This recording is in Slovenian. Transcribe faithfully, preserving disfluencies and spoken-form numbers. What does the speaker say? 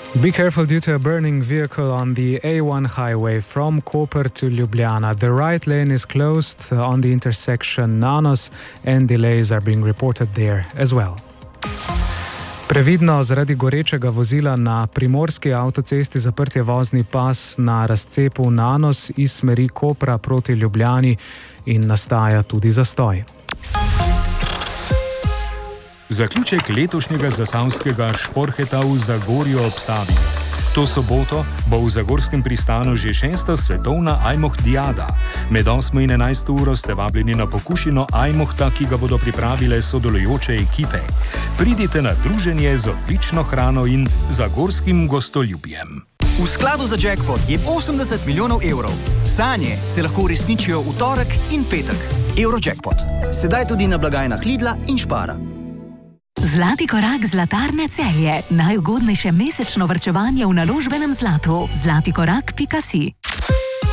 Be careful due to a burning vehicle on the A one highway from Koper to Ljubljana. The right lane is closed on the intersection Nanos and delays are being reported there as well. Previdno zaradi gorečega vozila na primorski avtocesti zaprt je vozni pas na razcepu Nanos iz smeri Kopra proti Ljubljani in nastaja tudi zastoj. Zaključek letošnjega zasavskega šporheta v Zagorju ob Savi. To soboto bo v Zagorskem pristanu že šesta svetovna Ajmoh-diada. Med osmo in enajsto uro ste vabljeni na pokušino Ajmohta, ki ga bodo pripravile sodelujoče ekipe. Pridite na druženje z odlično hrano in zagorskim gostoljubjem. V skladu za jackpot je osemdeset milijonov evrov. Sanje se lahko uresničijo v torek in petek. Eurojackpot. Sedaj tudi na blagajnah Lidla in Spara. Zlati korak Zlatarne Celje. Najugodnejše mesečno varčevanje v naložbenem zlatu. zlatikorak pika si.